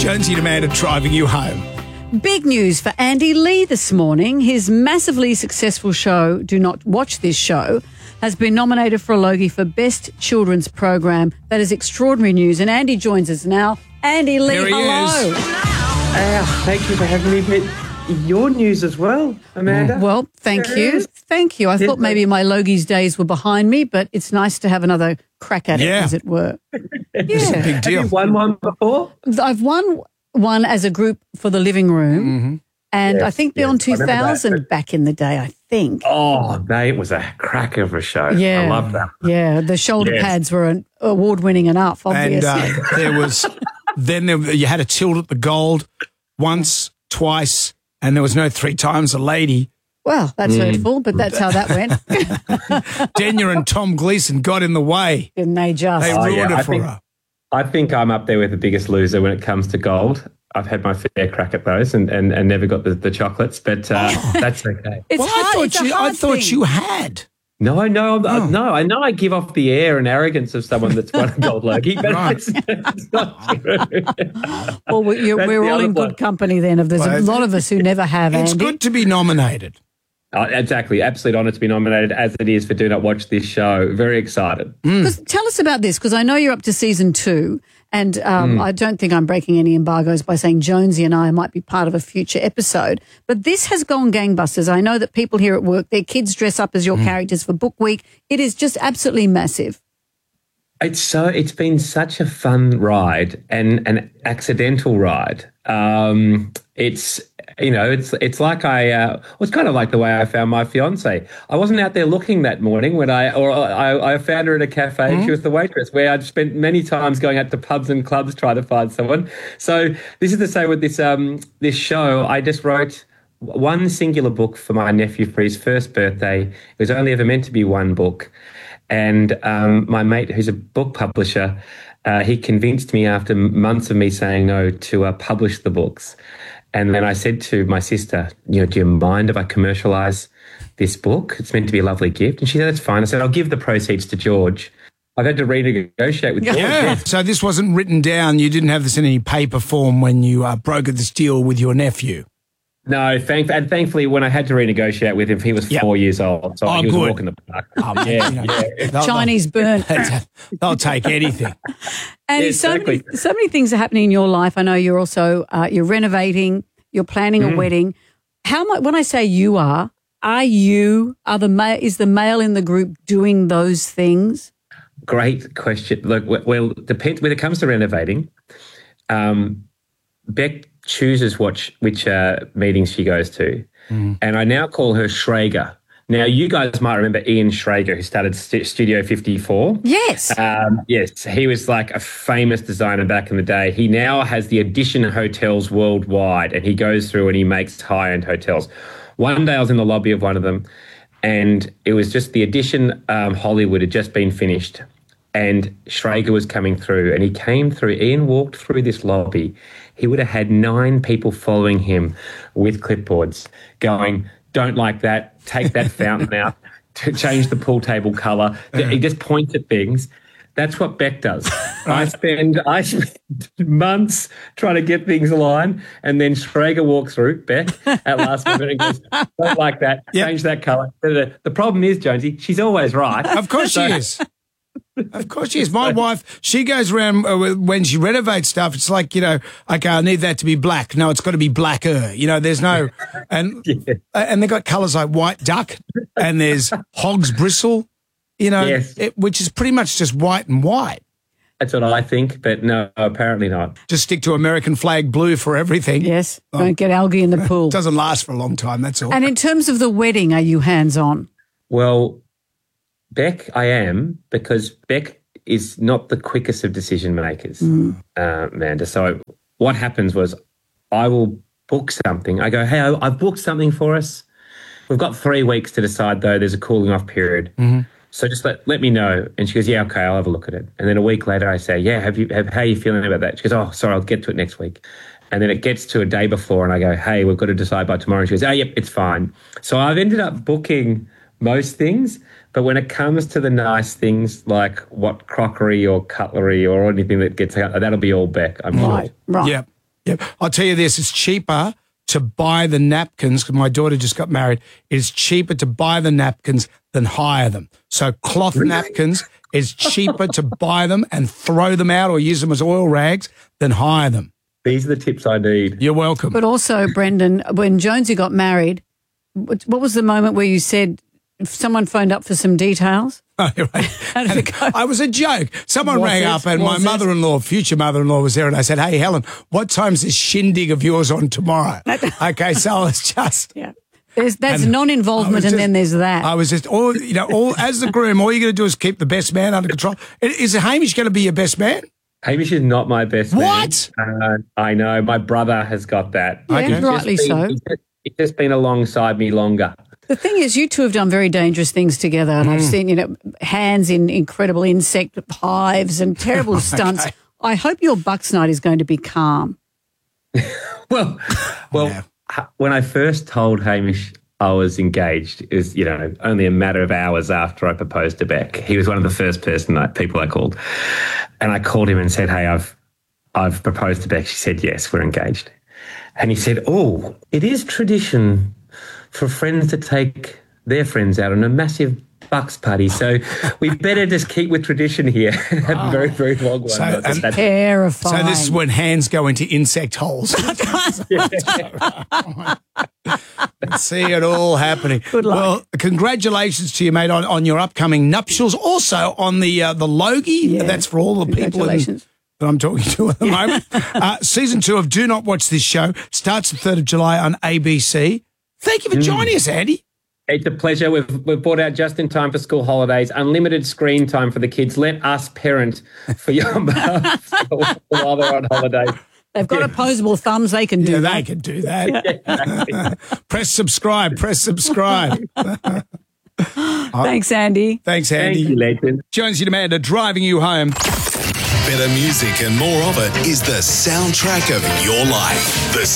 Jonesy and Amanda driving you home. Big news for Andy Lee this morning. His massively successful show, Do Not Watch This Show, has been nominated for a Logie for Best Children's Program. That is extraordinary news. And Andy joins us now. Andy Lee, Here he hello. is. Thank you for having me. But your news as well, Amanda. Well, thank you. Thank you. I thought maybe my Logie's days were behind me, but it's nice to have another crack at it, as it were. It's a big deal. Have you won one before? I've won one as a group for the living room, and I think Beyond 2000 back in the day, I think. Oh, it was a crack of a show. Yeah. I love that. Yeah, the shoulder pads were award-winning enough, obviously. And you had a tilt at the gold once, twice, and there was no 3 times a lady. Well, that's hurtful, but that's how that went. Denya and Tom Gleeson got in the way. Didn't they just? They ruined it for her. I think I'm up there with the biggest loser when it comes to gold. I've had my fair crack at those and never got the chocolates, but that's okay. It's hard. I thought you had. No, I know I give off the air and arrogance of someone that's won a gold Logie, but it's not true. Well, we're all in good company then. There's a lot of us who never have, It's Andy. good to be nominated. Exactly. Absolute honour to be nominated, as it is for Do Not Watch This Show. Very excited. Tell us about this, because I know you're up to season 2, and I don't think I'm breaking any embargoes by saying Jonesy and I might be part of a future episode. But this has gone gangbusters. I know that people here at work, their kids dress up as your characters for Book Week. It is just absolutely massive. It's been such a fun ride and an accidental ride. It's like it's kind of like the way I found my fiance. I wasn't out there looking that morning when I found her at a cafe and she was the waitress, where I'd spent many times going out to pubs and clubs trying to find someone. So this is the same with this show. I just wrote one singular book for my nephew for his first birthday. It was only ever meant to be one book. And my mate, who's a book publisher, he convinced me after months of me saying no to publish the books. And then I said to my sister, do you mind if I commercialise this book? It's meant to be a lovely gift. And she said, that's fine. I said, I'll give the proceeds to George. I've had to renegotiate with George. Yeah. So this wasn't written down. You didn't have this in any paper form when you brokered this deal with your nephew. No, thankfully, when I had to renegotiate with him, he was 4 years old, so he was walking the park. Chinese burn. They'll take anything. And so many things are happening in your life. I know you're also you're renovating, you're planning a wedding. How much? When I say is the male in the group doing those things? Great question. Look, well, depends when it comes to renovating. Beck chooses which meetings she goes to, and I now call her Schrager. Now, you guys might remember Ian Schrager, who started Studio 54. Yes. Yes, he was like a famous designer back in the day. He now has the Edition hotels worldwide, and he goes through and he makes high-end hotels. One day I was in the lobby of one of them, and it was just the Edition Hollywood had just been finished, and Schrager was coming through, and he came through. Ian walked through this lobby. He would have had 9 people following him with clipboards going, don't like that, take that fountain out, change the pool table colour. He just points at things. That's what Beck does. I spend months trying to get things aligned, and then Schrager walks through, Beck, at last minute and goes, don't like that, change that colour. The problem is, Jonesy, she's always right. Of course she is. Of course she is. My wife, she goes around when she renovates stuff. It's like, okay, I need that to be black. No, it's got to be blacker. There's no, and they've got colours like white duck, and there's hog's bristle, which is pretty much just white and white. That's what I think, but no, apparently not. Just stick to American flag blue for everything. Yes, don't get algae in the pool. It doesn't last for a long time, that's all. And in terms of the wedding, are you hands-on? Well, Beck, I am, because Beck is not the quickest of decision makers, Amanda. So what happens was I will book something. I go, hey, I've booked something for us. We've got 3 weeks to decide, though. There's a cooling off period. So just let me know. And she goes, yeah, okay, I'll have a look at it. And then a week later I say, yeah, how are you feeling about that? She goes, oh, sorry, I'll get to it next week. And then it gets to a day before and I go, hey, we've got to decide by tomorrow. And she goes, oh, yep, it's fine. So I've ended up booking most things, but when it comes to the nice things like what crockery or cutlery or anything that gets out, that'll be all Beck, I'm sure. Right. Yep. Yep. I'll tell you this, it's cheaper to buy the napkins, because my daughter just got married. It's cheaper to buy the napkins than hire them. So cloth napkins is cheaper to buy them and throw them out or use them as oil rags than hire them. These are the tips I need. You're welcome. But also, Brendan, when Jonesy got married, what was the moment where you said if someone phoned up for some details? Oh, right. How did it go? I was a joke. Someone Was rang it? up and my Was it? mother-in-law, future mother-in-law, was there, and I said, "Hey, Helen, what time's this shindig of yours on tomorrow?" Okay, so it's just... Yeah. That's And non-involvement, and then there's that. I was just, as the groom, all you're going to do is keep the best man under control. Is Hamish going to be your best man? Hamish is not my best man. What? I know. My brother has got that. Yeah, Okay. rightly so. He's just been alongside me longer. The thing is, you two have done very dangerous things together, and I've seen, hands in incredible insect hives and terrible stunts. Okay. I hope your Bucks night is going to be calm. Well, Yeah. when I first told Hamish I was engaged, it was, only a matter of hours after I proposed to Beck. He was one of the first people I called. And I called him and said, "Hey, I've proposed to Beck." She said, "Yes, we're engaged." And he said, "Oh, it is tradition for friends to take their friends out on a massive Bucks party. So we better just keep with tradition here." Have a very, very long one. So, Terrifying. So this is when hands go into insect holes. See it all happening. Good luck. Well, congratulations to you, mate, on your upcoming nuptials. Also on the Logie. Yeah. That's for all the people Congratulations. that I'm talking to at the moment. Season 2 of Do Not Watch This Show starts the 3rd of July on ABC. Thank you for joining us, Andy. It's a pleasure. We've brought out just in time for school holidays, unlimited screen time for the kids. Let us parent for your while they're on holiday. They've got opposable thumbs. They can do Yeah, that. they can do that. Press subscribe. Thanks, Andy. Thanks, Thank Andy. you, legend. Jonesy and Amanda driving you home. Better music and more of it is the soundtrack of your life. The